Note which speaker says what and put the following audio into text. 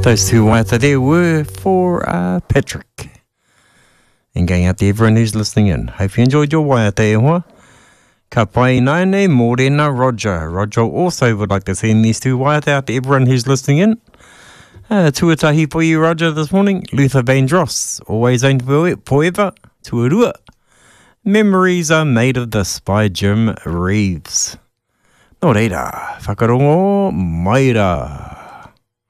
Speaker 1: Those two waiata there were for Patrick. And going out to everyone who's listening in. Hope you enjoyed your waiata e hoa. Ka pai naine mōrena Roger. Roger also would like to send these two waiata out to everyone who's listening in. Tuatahi for you, Roger, this morning. Luther Vandross. Always aimed forever. Tuarua. Memories are made of this by Jim Reeves. Nō reira. Whakarongo maira.